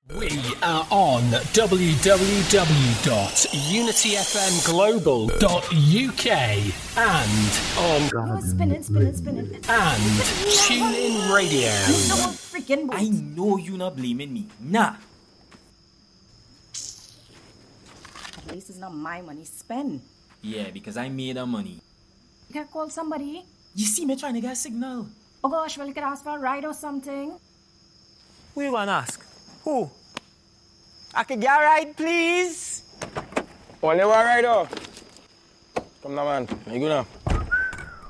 We are on www.unityfmglobal.uk and on spinning. and TuneIn Radio. I know you not blaming me. Nah. At least it's not my money spend. Yeah, because I made the money. You can call somebody. You see me trying to get a signal. Oh gosh, well you could ask for a ride or something. Who you gonna ask? Who? I could get a ride, please? Only one ride, oh. Come now, man. You go now.